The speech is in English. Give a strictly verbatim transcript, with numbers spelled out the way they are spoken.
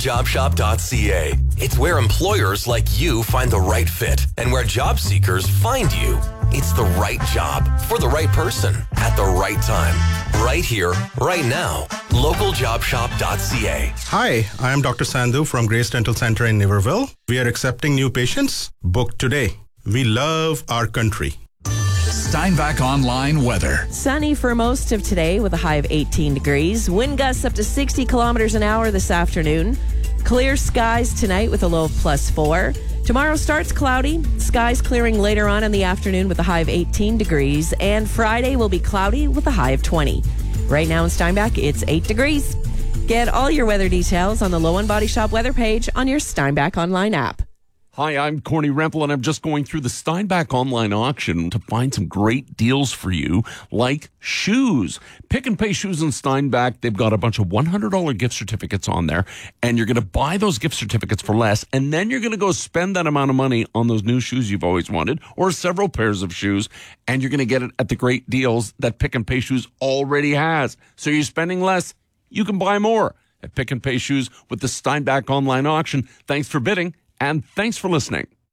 job shop dot c a. It's where employers like you find the right fit and where job seekers find you. It's the right job for the right person at the right time. Right here, right now. local job shop dot c a. Hi, I am Doctor Sandhu from Grace Dental Center in Niverville. We are accepting new patients. Book today. We love our country. Steinbach Online weather. Sunny for most of today with a high of eighteen degrees. Wind gusts up to sixty kilometers an hour this afternoon. Clear skies tonight with a low of plus four. Tomorrow starts cloudy. Skies clearing later on in the afternoon with a high of eighteen degrees. And Friday will be cloudy with a high of twenty. Right now in Steinbach, it's eight degrees. Get all your weather details on the Low End Body Shop weather page on your Steinbach Online app. Hi, I'm Corny Rempel, and I'm just going through the Steinbach online auction to find some great deals for you, like shoes. Pick and Pay Shoes in Steinbach. They've got a bunch of one hundred dollars gift certificates on there, and you're going to buy those gift certificates for less, and then you're going to go spend that amount of money on those new shoes you've always wanted, or several pairs of shoes, and you're going to get it at the great deals that Pick and Pay Shoes already has. So you're spending less, you can buy more at Pick and Pay Shoes with the Steinbach online auction. Thanks for bidding. And thanks for listening.